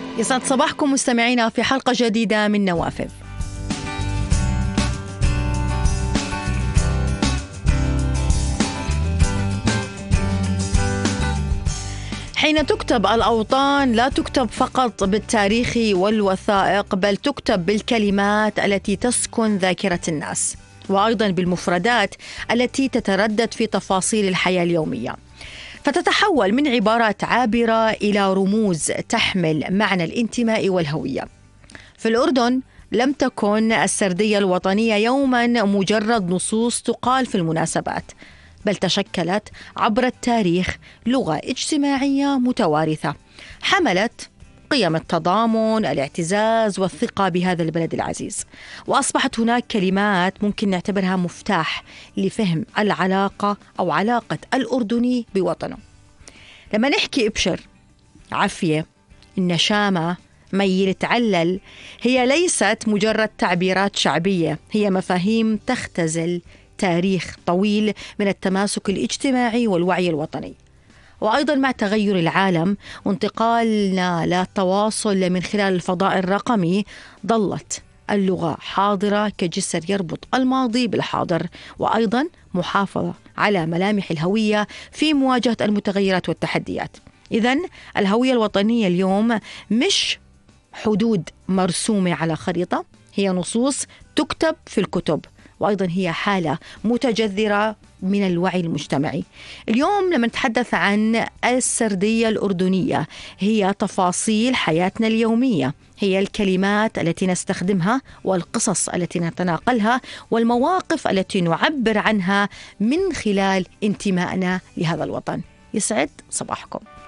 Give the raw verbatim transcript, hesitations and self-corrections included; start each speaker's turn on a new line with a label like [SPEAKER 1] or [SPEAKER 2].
[SPEAKER 1] يسعد صباحكم مستمعينا في حلقة جديدة من نوافذ. حين تكتب الأوطان لا تكتب فقط بالتاريخ والوثائق، بل تكتب بالكلمات التي تسكن ذاكرة الناس، وأيضا بالمفردات التي تتردد في تفاصيل الحياة اليومية، فتتحول من عبارات عابرة إلى رموز تحمل معنى الانتماء والهوية. في الأردن لم تكن السردية الوطنية يوما مجرد نصوص تقال في المناسبات، بل تشكلت عبر التاريخ لغة اجتماعية متوارثة حملت قيم التضامن، الاعتزاز والثقة بهذا البلد العزيز، وأصبحت هناك كلمات ممكن نعتبرها مفتاح لفهم العلاقة أو علاقة الأردني بوطنه. لما نحكي ابشر، عفية، النشامة، ميل تعلل، هي ليست مجرد تعبيرات شعبية، هي مفاهيم تختزل تاريخ طويل من التماسك الاجتماعي والوعي الوطني. وأيضا مع تغير العالم وانتقالنا للتواصل من خلال الفضاء الرقمي، ظلت اللغة حاضرة كجسر يربط الماضي بالحاضر، وأيضا محافظة على ملامح الهوية في مواجهة المتغيرات والتحديات. إذن الهوية الوطنية اليوم مش حدود مرسومة على خريطة، هي نصوص تكتب في الكتب، وأيضا هي حالة متجذرة من الوعي المجتمعي. اليوم لما نتحدث عن السردية الأردنية، هي تفاصيل حياتنا اليومية، هي الكلمات التي نستخدمها والقصص التي نتناقلها والمواقف التي نعبر عنها من خلال انتمائنا لهذا الوطن. يسعد صباحكم.